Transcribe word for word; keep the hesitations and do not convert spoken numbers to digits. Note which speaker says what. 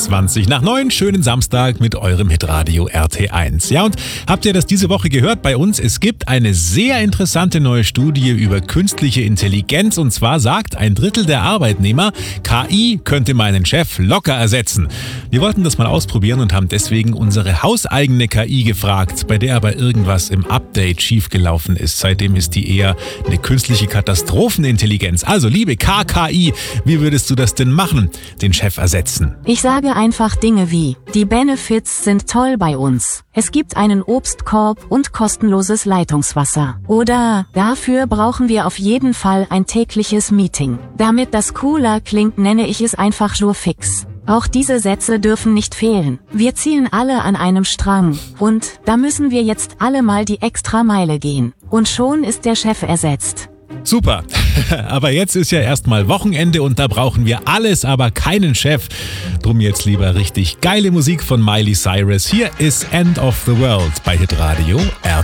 Speaker 1: zwanzig nach neun, schönen Samstag mit eurem Hitradio R T eins. Ja, und habt ihr das diese Woche gehört bei uns? Es gibt eine sehr interessante neue Studie über künstliche Intelligenz und zwar sagt ein Drittel der Arbeitnehmer, K I könnte meinen Chef locker ersetzen. Wir wollten das mal ausprobieren und haben deswegen unsere hauseigene K I gefragt, bei der aber irgendwas im Update schiefgelaufen ist. Seitdem ist die eher eine künstliche Katastrophenintelligenz. Also liebe K K I, wie würdest du das denn machen, den Chef ersetzen?
Speaker 2: Ich sage einfach Dinge wie, die Benefits sind toll bei uns. Es gibt einen Obstkorb und kostenloses Leitungswasser. Oder, dafür brauchen wir auf jeden Fall ein tägliches Meeting. Damit das cooler klingt, nenne ich es einfach Jurfix. Auch diese Sätze dürfen nicht fehlen. Wir ziehen alle an einem Strang. Und, da müssen wir jetzt alle mal die Extrameile gehen. Und schon ist der Chef ersetzt.
Speaker 1: Super, aber jetzt ist ja erstmal Wochenende und da brauchen wir alles, aber keinen Chef. Drum jetzt lieber richtig geile Musik von Miley Cyrus. Hier ist End of the World bei Hitradio R